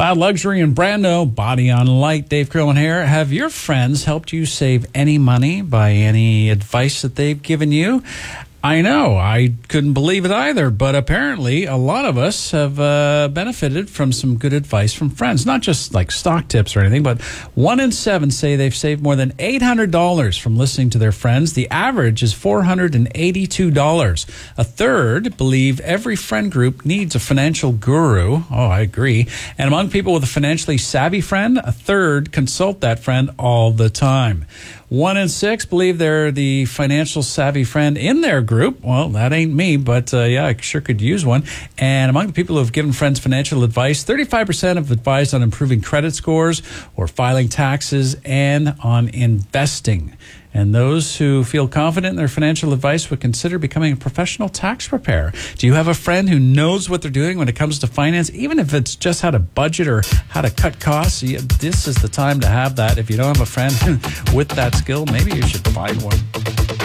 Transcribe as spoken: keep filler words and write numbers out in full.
Cloud Luxury and Brando, Body on Light, Dave Curlin here. Have your friends helped you save any money by any advice that they've given you? I know, I couldn't believe it either, but apparently a lot of us have uh, benefited from some good advice from friends. Not just like stock tips or anything, but one in seven say they've saved more than eight hundred dollars from listening to their friends. The average is four hundred eighty-two dollars. A third believe every friend group needs a financial guru. Oh, I agree. And among people with a financially savvy friend, a third consult that friend all the time. One in six believe they're the financial savvy friend in their group. Well, that ain't me, but uh, yeah, I sure could use one. And among the people who have given friends financial advice, thirty-five percent have advised on improving credit scores or filing taxes and on investing. And those who feel confident in their financial advice would consider becoming a professional tax preparer. Do you have a friend who knows what they're doing when it comes to finance, even if it's just how to budget or how to cut costs? This is the time to have that. If you don't have a friend with that skill, maybe you should find one.